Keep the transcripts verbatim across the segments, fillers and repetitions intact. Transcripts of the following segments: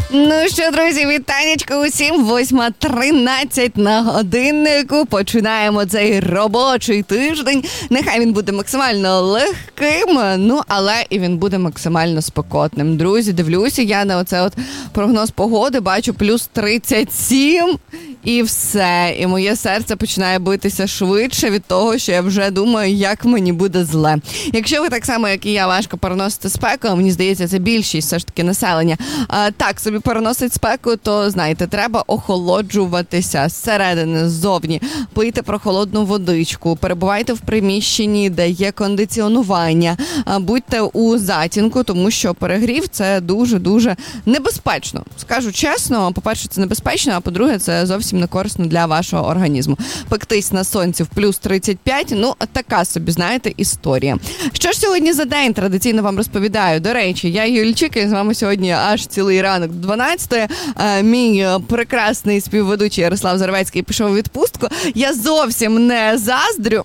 Ну що, друзі, вітанечко усім. восьма тринадцять на годиннику. Починаємо цей робочий тиждень. Нехай він буде максимально легким, ну, але і він буде максимально спекотним. Друзі, дивлюся я на оце от прогноз погоди, бачу плюс тридцять сім. І все. І моє серце починає битися швидше від того, що я вже думаю, як мені буде зле. Якщо ви так само, як і я, важко переносите спеку, мені здається, це більшість все ж таки населення, а, так собі переносить спеку, то, знаєте, треба охолоджуватися зсередини, ззовні. Пийте прохолодну водичку, перебувайте в приміщенні, де є кондиціонування, а, будьте у затінку, тому що перегрів – це дуже-дуже небезпечно. Скажу чесно, по-перше, це небезпечно, а по-друге, це зовсім не корисно для вашого організму. Пектись на сонці в плюс тридцять п'ять, ну, така собі, знаєте, історія. Що ж сьогодні за день? Традиційно вам розповідаю. До речі, я Юльчик, і з вами сьогодні аж цілий ранок до дванадцятої. Мій прекрасний співведучий Ярослав Зарвецький пішов у відпустку. Я зовсім не заздрю.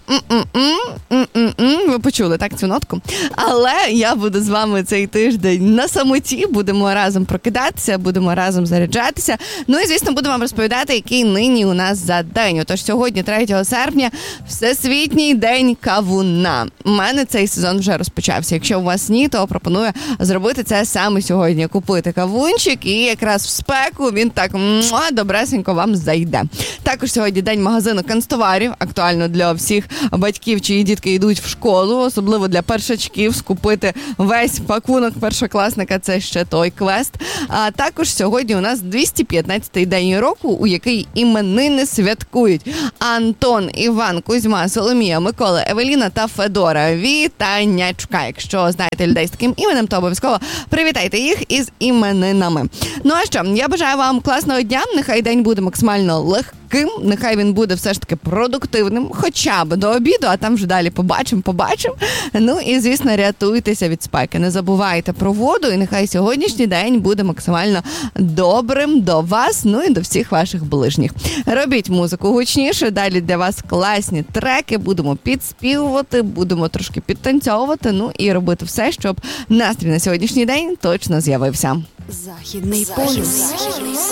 М-м-м. Ви почули, так, цю нотку? Але я буду з вами цей тиждень на самоті. Будемо разом прокидатися, будемо разом заряджатися. Ну і, звісно, буду вам розповідати, який нині у нас за день. Отож, сьогодні, третього серпня, Всесвітній день кавуна. У мене цей сезон вже розпочався. Якщо у вас ні, то пропоную зробити це саме сьогодні. Купити кавунчик, і якраз в спеку він так муа, добресенько вам зайде. Також сьогодні день магазину канцтоварів. Актуально для всіх батьків, чиї дітки йдуть в школу, особливо для першачків. Скупити весь пакунок першокласника – це ще той квест. А також сьогодні у нас двісті п'ятнадцятий день року, у який іменини святкують Антон, Іван, Кузьма, Соломія, Микола, Евеліна та Федора. Вітаннячка! Якщо знаєте людей з таким іменем, то обов'язково привітайте їх із іменинами. Ну а що, я бажаю вам класного дня, нехай день буде максимально легким, нехай він буде все ж таки продуктивним, хоча б до обіду, а там вже далі побачимо, побачимо. Ну і, звісно, рятуйтеся від спеки. Не забувайте про воду, і нехай сьогоднішній день буде максимально добрим до вас, ну і до всіх ваших ближніх. Робіть музику гучніше, далі для вас класні треки, будемо підспівувати, будемо трошки підтанцьовувати, ну і робити все, щоб настрій на сьогоднішній день точно з'явився. Західний полюс.